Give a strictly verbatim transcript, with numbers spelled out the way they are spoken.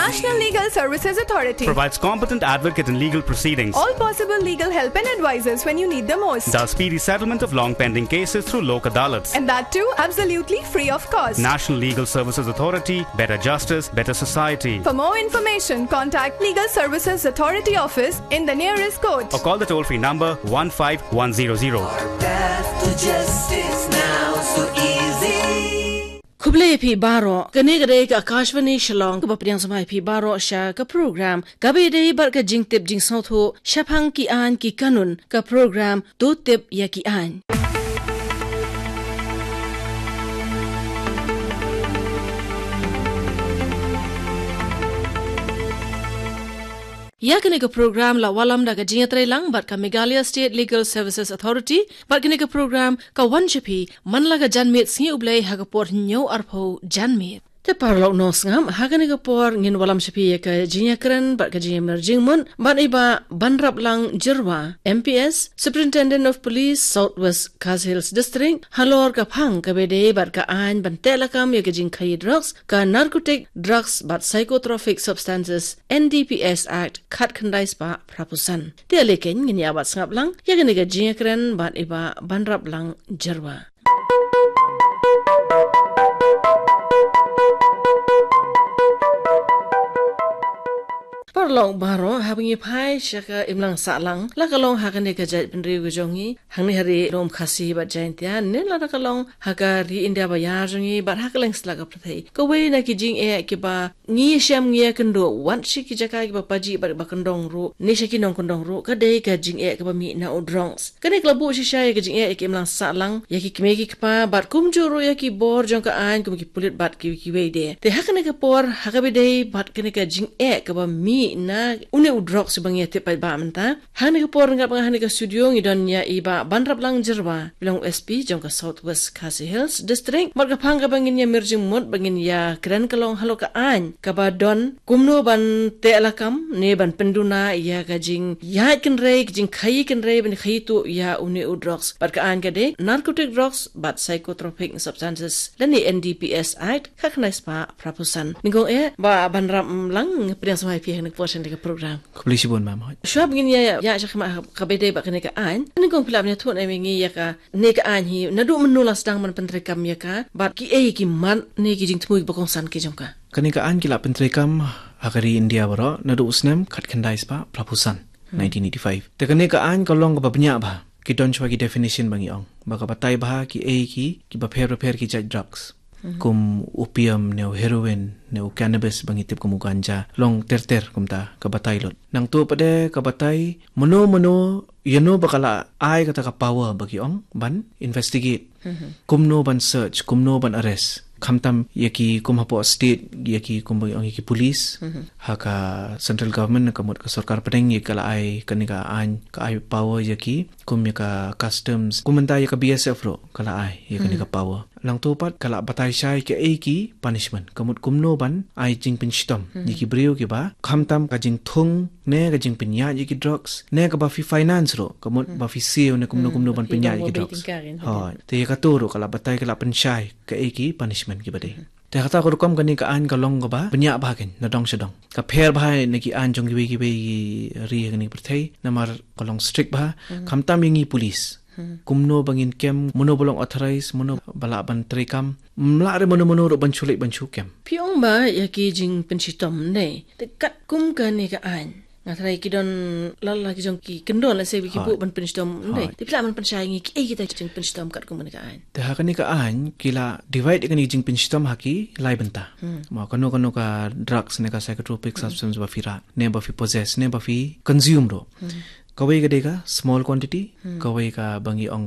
National Legal Services Authority provides competent advocate in legal proceedings. all possible legal help and advices when you need the most. Does speedy settlement of long pending cases through Lok Adalats. And that too absolutely free of cost. National Legal Services Authority, better justice, better society. For more information, contact Legal Services Authority office in the nearest court. Or call the toll-free number one five one zero zero. Path to justice now so easy. Kuble P Baro, Ganegade, Akashvani Shalong, Bapiang Samai P Baro Sha, ka program, Gabi de Barka Jing Tip Jing Soto, Shapang Ki An Ki Kanun, ka program, Do Tip Yaki An. Yakane ka program la walam da ka jingatray lang bat ka Meghalaya State Legal Services Authority bat kane ka program ka wanchapi manla ka janmit singi ublay hagapor nyo arpo janmit. Te parlok nos ngam hakane ka por ngin walam shapi ka jinyakran bat ka jinyamar jingmun bat iba banrap lang jirwa M P S Superintendent of Police Southwest Khas Hills District halor ka phang ka bede bat ka an ban telakam ya ka jing khai drugs ka narcotic drugs bat psychotropic substances N D P S Act khat khandai spa prapusan te leken ngin ya bat ngap lang ya ka ne ka jinyakran bat iba banrap lang jirwa. Parlong baro habingi pai shaka imlang salang lakalong hakane ka jait penri gujongi hangni hari rom khasi ba jaintia ne la lakalong hakari india ba yarjongi ba hakaleng slaga prathai ko we na ki jing e ki ba ngi sham ngi kendo wan shi ki jaka ki ba paji ba ba kandong ru ne shaki nong kandong ru ka dei ka jing e ka ba mi na odrongs kane klabu shi shay ka jing e ki imlang salang ya ki kmegi kpa ba kumjuru ya ki bor jong ka an kum ki pulit bat ki ki we de te hakane ka por hakabe dei bat kane ka jing e ka ba mi na une udrok sebangia tepai ba menta hani ko por ngap ngahani ka studio ngidon ya iba banrap lang jirwa bilang S P jong ka Southwest Khas Hills District marga phang ka bangin ya merjing mod bangin ya kran kalong halo ka an ka ba don kumno ban te alakam ne ban penduna ya ka jing ya kin rei jing khai kin rei ban khai tu ya une udroks par ka an ka de narcotic drugs but psychotropic substances lani N D P S Act khaknai spa prapusan ningong e ba banrap lang priang samai pi portion dekat program. Kepolisi pun mama. Syab begini ya ya cakap kabede bak kena ka an. Ni kong pelap ni tuan emingi ya ka ne ka an hi nadu menulas dang man pentrekam ya ka bat ki e ki man ne ki jing tmui bakong san ki jong ka. Kani ka an kila pentrekam hakari India baro nadu usnem khat khandai spa prapusan nineteen eighty-five. Te kani ka an kolong ka babnya ba ki don chwa ki definition bangi ong. Baka batai bah ki e ki ki ba pher pher ki jai drugs. Kum opium neo heroin neo cannabis bangitip kum ganja long ter ter kum ta kabatay lot nang tu pade kabatay mono mono yano bakala ay kata ka power bagi ong ban investigate kum no ban search kum no ban arrest kamtam yaki kum hapo state yaki kum bagi ong yaki police haka central government kamot ka sarkar pedeng yakala ay kanika an ka ay power yaki kum yaka customs kumanta yaka B S F ro kala ay yakanika power lang tupat kala batay siya ke eki punishment kamut kumno ban ay jing pinstom yiki brio ki ba kamtam ka jing thung ne ka jing pinya yiki drugs ne ka ba fi finance ro kamut ba fi seo ne kumno kumno ban pinya yiki drugs ha te ka turo kala batay kala pensyai ke eki punishment ki bade te kata ko kom kani ka an ka long ka ba pinya ba ken na dong sedong ka pher ba ne ki an jong gi gi be ri kani perthai namar kolong strict ba kamtam yingi police kumno bangin kem mono bolong authorize mono bala ban trekam mlare mono mono ro banchulik banchu kem piong ba yaki jing pensitom ne te kat kum ka ne ka an ngatrai ki don lalla ki jong ki kendon la se ki bu ban pensitom ne te pla man pensai ngi ki kita jing pensitom kat kum ne ka an te ha kani ka an kila divide kani jing pensitom haki lai banta ma kono kono ka drugs ne ka psychotropic substance ba fira ne ba fi possess ne ba fi consume ro kawai ka deka small quantity kawai ka bangi ong